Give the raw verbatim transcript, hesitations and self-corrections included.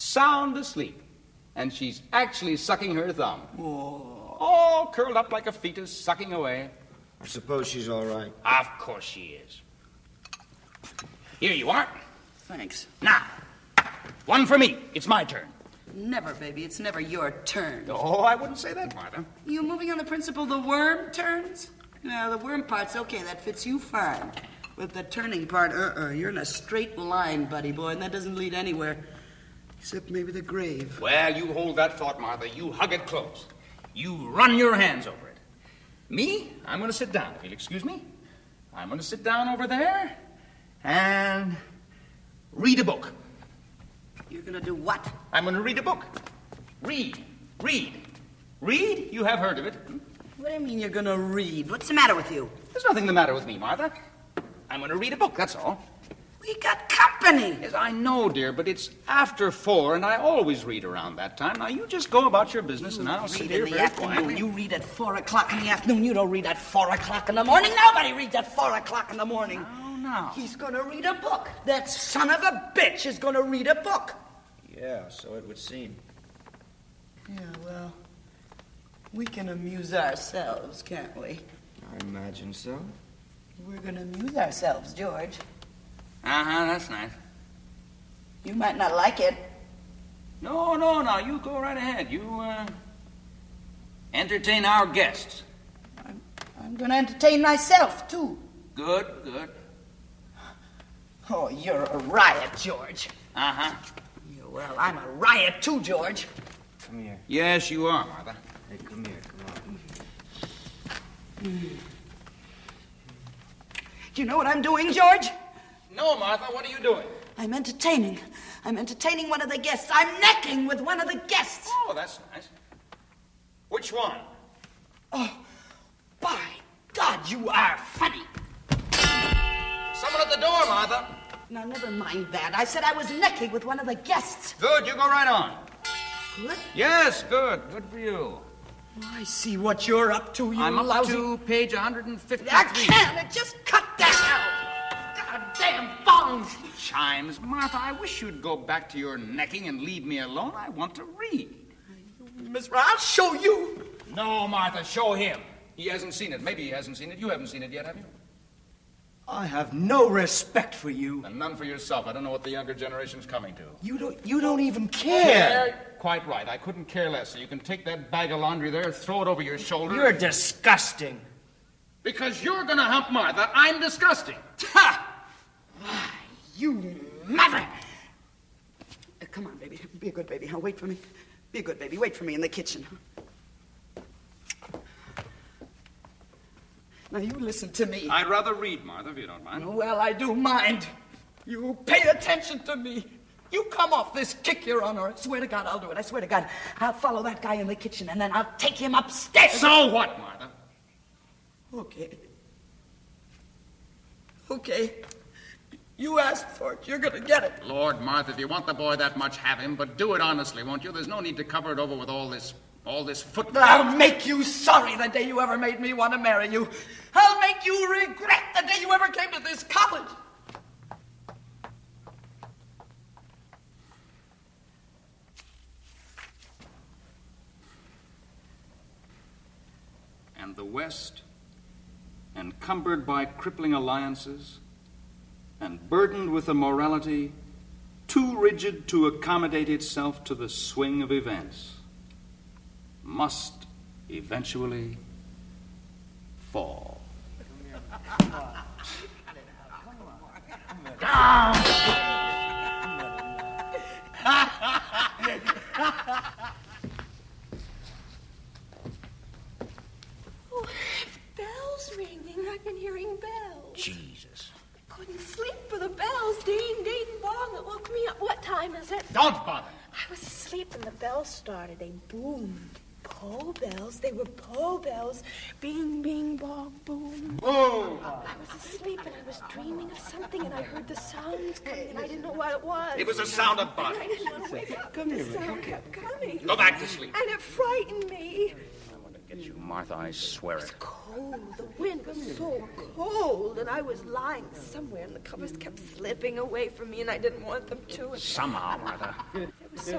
sound asleep. And she's actually sucking her thumb. Oh. All curled up like a fetus, sucking away. I suppose she's all right. Of course she is. Here you are. Thanks. Now, one for me. It's my turn. Never, baby. It's never your turn. Oh, I wouldn't say that, Martha. You moving on the principle the worm turns? No, the worm part's okay. That fits you fine. But the turning part, uh-uh. You're in a straight line, buddy boy, and that doesn't lead anywhere. Except maybe the grave. Well, you hold that thought, Martha. You hug it close. You run your hands over it. Me, I'm going to sit down, if you'll excuse me. I'm going to sit down over there and read a book. You're going to do what? I'm going to read a book. Read. Read. Read? You have heard of it. What do you mean you're going to read? What's the matter with you? There's nothing the matter with me, Martha. I'm going to read a book, that's all. We got company. Yes, I know, dear, but it's after four, and I always read around that time. Now, you just go about your business, You and I'll read sit in here the very afternoon. quietly. You read at four o'clock in the afternoon. You don't read at four o'clock in the morning. Nobody reads at four o'clock in the morning. No, no. He's going to read a book. That son of a bitch is going to read a book. Yeah, so it would seem. Yeah, well, we can amuse ourselves, can't we? I imagine so. We're going to amuse ourselves, George. Uh-huh, that's nice. You might not like it. No, no, no, you go right ahead. You, uh, entertain our guests. I'm, I'm going to entertain myself, too. Good, good. Oh, you're a riot, George. Uh-huh. Yeah, well, I'm a riot, too, George. Come here. Yes, you are, Martha. Hey, come here, come on. Mm. Do you know what I'm doing, George? No, Martha, what are you doing? I'm entertaining. I'm entertaining one of the guests. I'm necking with one of the guests. Oh, that's nice. Which one? Oh, by God, you are funny. Someone at the door, Martha. Now, never mind that. I said I was necking with one of the guests. Good, you go right on. Good? Yes, good. Good for you. I see what you're up to, you I'm up lousy... to page one fifty-three. I can't. Just cut that out. Goddamn bongs. Chimes. Martha, I wish you'd go back to your necking and leave me alone. I want to read. Miss Ra, I'll show you. No, Martha, show him. He hasn't seen it. Maybe he hasn't seen it. You haven't seen it yet, have you? I have no respect for you. And none for yourself. I don't know what the younger generation's coming to. You don't you don't even care. Quite right. I couldn't care less. So you can take that bag of laundry there, throw it over your shoulder. You're disgusting. Because you're gonna hump Martha, I'm disgusting. Ha! Why, you mother! Uh, come on, baby. Be a good baby, huh? Wait for me. Be a good baby. Wait for me in the kitchen. Now, you listen to me. I'd rather read, Martha, if you don't mind. Well, I do mind. You pay attention to me. You come off this kick you're on, or I swear to God I'll do it. I swear to God. I'll follow that guy in the kitchen, and then I'll take him upstairs. So what, Martha? Okay. Okay. You asked for it. You're gonna get it. Lord, Martha, if you want the boy that much, have him, but do it honestly, won't you? There's no need to cover it over with all this, all this football. I'll make you sorry the day you ever made me want to marry you. I'll make you regret the day you ever came to this college. And the West, encumbered by crippling alliances, and burdened with a morality too rigid to accommodate itself to the swing of events, must eventually fall. Oh, bells ringing. I've been hearing bells. Jesus. I couldn't sleep for the bells. Ding, ding, bong. It woke me up. What time is it? Don't bother. I was asleep and the bells started. They boomed. Poe bells. They were Poe bells. Bing, bing, bong, boom. Boom. I was asleep and I was dreaming of something and I heard the sounds coming and I didn't know what it was. It was the sound of And bodies. I didn't want to wake up. Come the sound kept coming. Go back to sleep. And it frightened me. I'm going to get you, Martha, I swear it. Cold. The wind was so cold, and I was lying somewhere, and the covers kept slipping away from me, and I didn't want them to. And Somehow, Martha.